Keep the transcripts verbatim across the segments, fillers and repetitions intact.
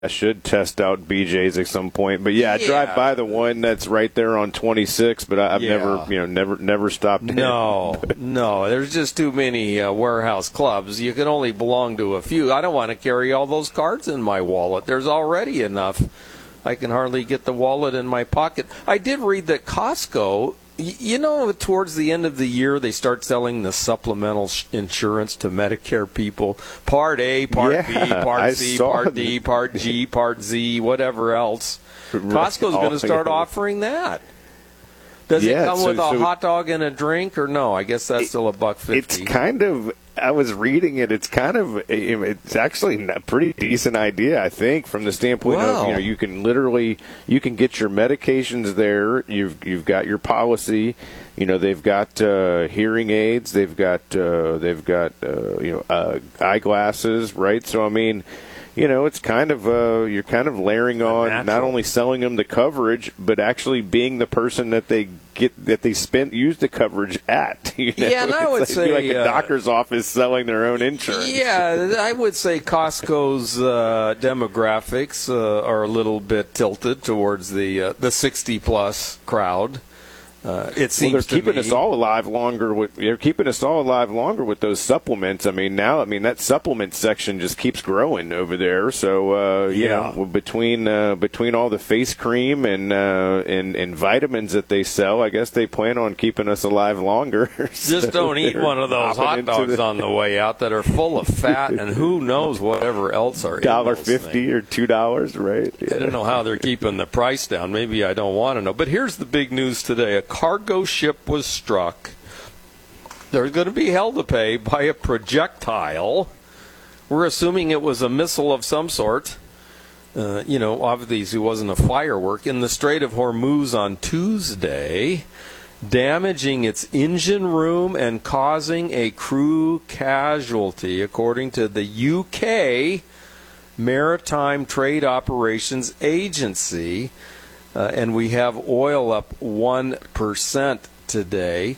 I should test out B J's at some point, but yeah, I yeah. drive by the one that's right there on twenty-six, but I, I've yeah. never, you know, never, never stopped. No, no, there's just too many uh, warehouse clubs. You can only belong to a few. I don't want to carry all those cards in my wallet. There's already enough. I can hardly get the wallet in my pocket. I did read that Costco. You know, towards the end of the year, they start selling the supplemental sh- insurance to Medicare people. Part A, Part yeah, B, Part I C, saw Part D, Part G, Part Z, whatever else. Costco's going to start offering that. Does yeah, it come so, with a so hot dog and a drink, or no? I guess that's it, still a buck fifty. It's kind of. I was reading it. It's kind of. It's actually a pretty decent idea, I think, from the standpoint wow. of you know you can literally you can get your medications there. You've you've got your policy. You know they've got uh, hearing aids. They've got uh, they've got uh, you know uh, eyeglasses, right? So I mean. You know, it's kind of uh, you're kind of layering on Natural. not only selling them the coverage, but actually being the person that they get that they spend use the coverage at. You know? Yeah, and I would it's say like a uh, doctor's office selling their own insurance. Yeah, I would say Costco's uh, demographics uh, are a little bit tilted towards the uh, the sixty plus crowd. Uh, it seems well, they're keeping to me. us all alive longer with they're keeping us all alive longer with those supplements. I mean, now I mean that supplement section just keeps growing over there. So uh, you yeah. know, between uh, between all the face cream and, uh, and and vitamins that they sell, I guess they plan on keeping us alive longer. Just so don't eat one of those hot dogs the, on the way out that are full of fat and who knows whatever else are in dollar those fifty things. or two dollars, right? Yeah. I don't know how they're keeping the price down. Maybe I don't want to know. But here's the big news today. A cargo ship was struck. They're going to be held to pay by a projectile. We're assuming it was a missile of some sort. Uh, you know, obviously it wasn't a firework. In the Strait of Hormuz on Tuesday, damaging its engine room and causing a crew casualty, according to the U K Maritime Trade Operations Agency. Uh, and we have oil up one percent today.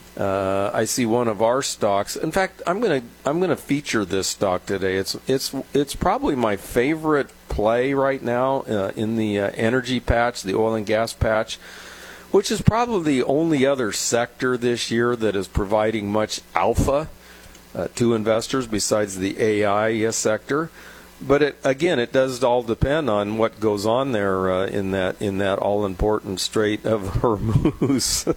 Uh, I see one of our stocks. In fact, I'm going to I'm going to feature this stock today. It's it's it's probably my favorite play right now uh, in the uh, energy patch, the oil and gas patch, which is probably the only other sector this year that is providing much alpha uh, to investors besides the A I sector. But it, again, it does all depend on what goes on there uh, in that in that all-important Strait of Hormuz,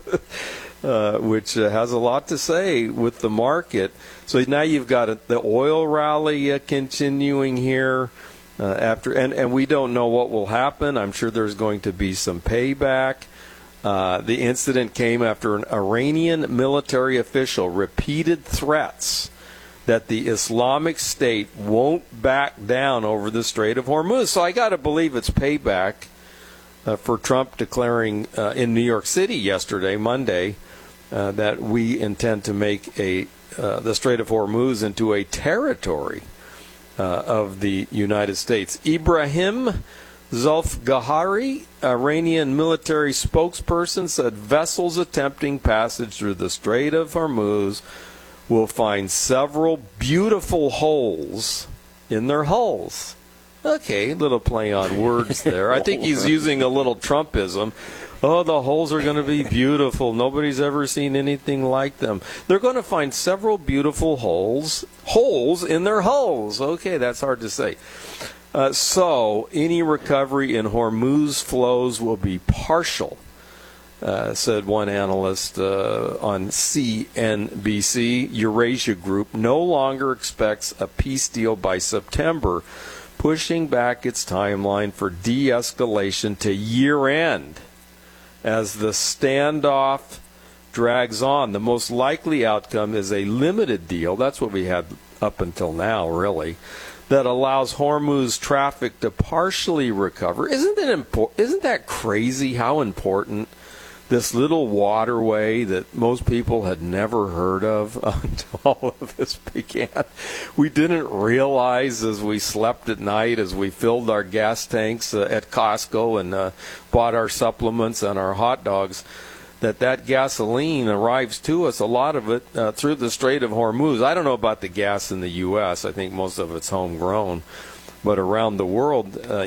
uh, which uh, has a lot to say with the market. So now you've got a, the oil rally uh, continuing here uh, after, and, and we don't know what will happen. I'm sure there's going to be some payback. Uh, the incident came after an Iranian military official repeated threats that the Islamic State won't back down over the Strait of Hormuz. So I got to believe it's payback uh, for Trump declaring uh, in New York City yesterday, Monday, uh, that we intend to make a uh, the Strait of Hormuz into a territory uh, of the United States. Ibrahim Zulfgahari, Iranian military spokesperson, said vessels attempting passage through the Strait of Hormuz will find several beautiful holes in their hulls. Okay, little play on words there. I think he's using a little Trumpism. Oh, the holes are going to be beautiful. Nobody's ever seen anything like them. They're going to find several beautiful holes, holes in their hulls. Okay, that's hard to say. Uh, so, any recovery in Hormuz flows will be partial. Uh, said one analyst uh, on C N B C. Eurasia Group no longer expects a peace deal by September, pushing back its timeline for de-escalation to year-end. As the standoff drags on, the most likely outcome is a limited deal. That's what we had up until now, really, that allows Hormuz traffic to partially recover. Isn't that impor- Isn't that crazy how important this little waterway that most people had never heard of until all of this began? We didn't realize as we slept at night, as we filled our gas tanks uh, at Costco and uh, bought our supplements and our hot dogs, that that gasoline arrives to us, a lot of it, uh, through the Strait of Hormuz. I don't know about the gas in the U S I think most of it's homegrown. but around the world, uh,